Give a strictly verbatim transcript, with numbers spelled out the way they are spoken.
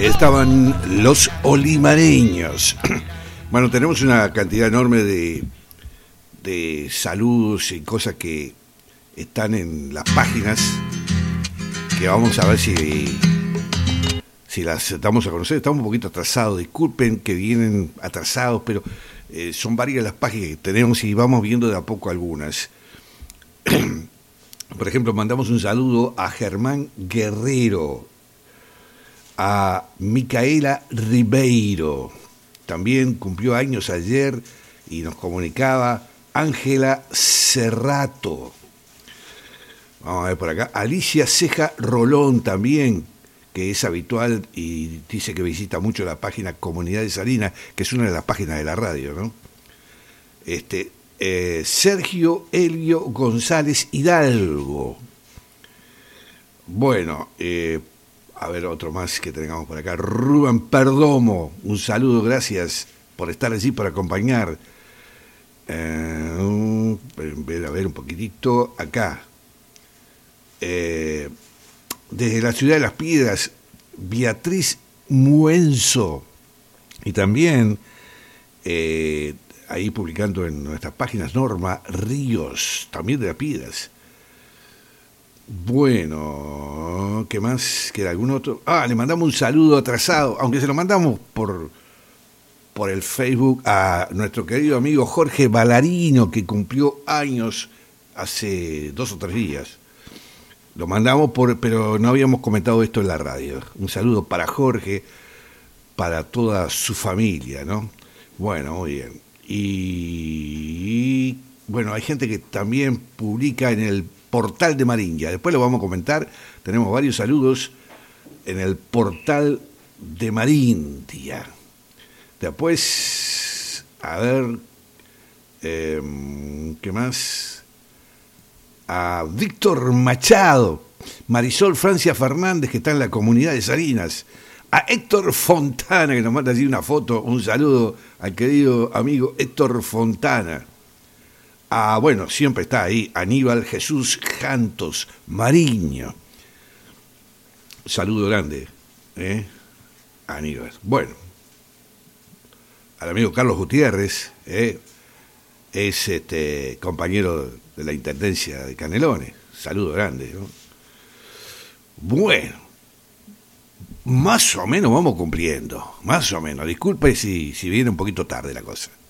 Ahí estaban los olimareños. Bueno, tenemos una cantidad enorme de, de saludos y cosas que están en las páginas que vamos a ver si, si las damos a conocer. Estamos un poquito atrasados, disculpen que vienen atrasados, pero eh, son varias las páginas que tenemos y vamos viendo de a poco algunas. Por ejemplo, mandamos un saludo a Germán Guerrero, a Micaela Ribeiro, también cumplió años ayer y nos comunicaba Ángela Cerrato. Vamos a ver por acá, Alicia Ceja Rolón también, que es habitual y dice que visita mucho la página Comunidad de Salinas, que es una de las páginas de la radio, ¿no? Este, eh, Sergio Helio González Hidalgo. Bueno, eh, a ver, otro más que tengamos por acá. Rubén Perdomo, un saludo, gracias por estar allí, por acompañar. Eh, a ver un poquitito acá. Eh, desde la ciudad de Las Piedras, Beatriz Muenzo. Y también, eh, ahí publicando en nuestras páginas, Norma Ríos, también de Las Piedras. Bueno, ¿qué más? ¿Queda algún otro? Ah, le mandamos un saludo atrasado, aunque se lo mandamos por, por el Facebook a nuestro querido amigo Jorge Balarino, que cumplió años hace dos o tres días. Lo mandamos, por, pero no habíamos comentado esto en la radio. Un saludo para Jorge, para toda su familia, ¿no? Bueno, muy bien. Y, bueno, hay gente que también publica en el portal de Maringia, después lo vamos a comentar, tenemos varios saludos en el portal de Maringia. Después, a ver, eh, ¿qué más? A Víctor Machado, Marisol Francia Fernández, que está en la Comunidad de Salinas, a Héctor Fontana, que nos manda así una foto, un saludo al querido amigo Héctor Fontana. Ah, bueno, siempre está ahí Aníbal Jesús Jantos Mariño. Saludo grande, ¿eh? Aníbal. Bueno, al amigo Carlos Gutiérrez, ¿eh? Es este compañero de la Intendencia de Canelones. Saludo grande, ¿no? Bueno, más o menos vamos cumpliendo, más o menos. Disculpe si, si viene un poquito tarde la cosa.